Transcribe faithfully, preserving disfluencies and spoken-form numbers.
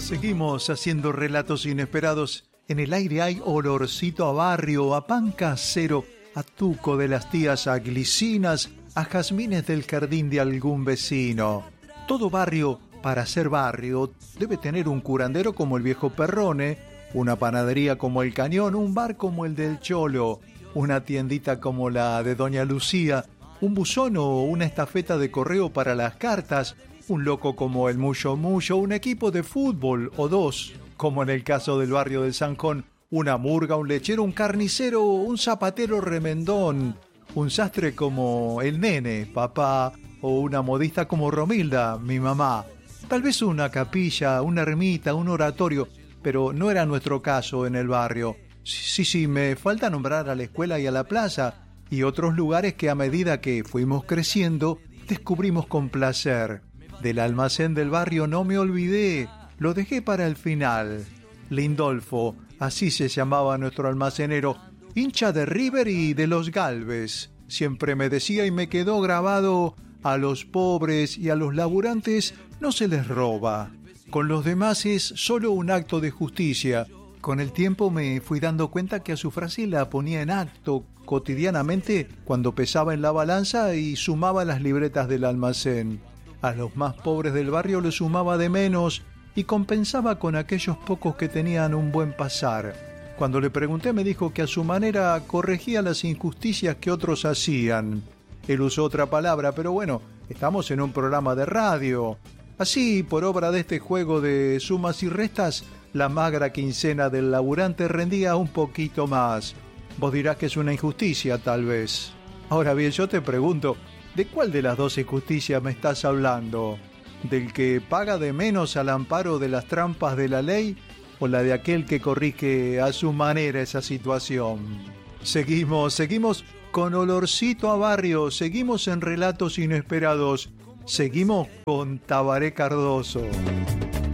Seguimos haciendo relatos inesperados. En el aire hay olorcito a barrio, a pan casero, a tuco de las tías, a glicinas, a jazmines del jardín de algún vecino. Todo barrio, para ser barrio, debe tener un curandero como el viejo Perrone, una panadería como el Cañón, un bar como el del Cholo, una tiendita como la de Doña Lucía, un buzón o una estafeta de correo para las cartas, un loco como el Muyo Muyo, un equipo de fútbol o dos, como en el caso del barrio del Zanjón, una murga, un lechero, un carnicero, un zapatero remendón, un sastre como el Nene, papá, o una modista como Romilda, mi mamá. Tal vez una capilla, una ermita, un oratorio, pero no era nuestro caso en el barrio. Sí, sí, me falta nombrar a la escuela y a la plaza, y otros lugares que a medida que fuimos creciendo, descubrimos con placer. Del almacén del barrio no me olvidé, lo dejé para el final. Lindolfo, así se llamaba nuestro almacenero, hincha de River y de los Galvez. Siempre me decía y me quedó grabado: a los pobres y a los laburantes no se les roba. Con los demás es solo un acto de justicia. Con el tiempo me fui dando cuenta que a su frase la ponía en acto cotidianamente cuando pesaba en la balanza y sumaba las libretas del almacén. A los más pobres del barrio le sumaba de menos y compensaba con aquellos pocos que tenían un buen pasar. Cuando le pregunté me dijo que a su manera corregía las injusticias que otros hacían. Él usó otra palabra, pero bueno, estamos en un programa de radio. Así, por obra de este juego de sumas y restas, la magra quincena del laburante rendía un poquito más. Vos dirás que es una injusticia, tal vez. Ahora bien, yo te pregunto, ¿de cuál de las dos injusticias me estás hablando? ¿Del que paga de menos al amparo de las trampas de la ley o la de aquel que corrige a su manera esa situación? Seguimos, seguimos con olorcito a barrio, seguimos en relatos inesperados, seguimos con Tabaré Cardoso.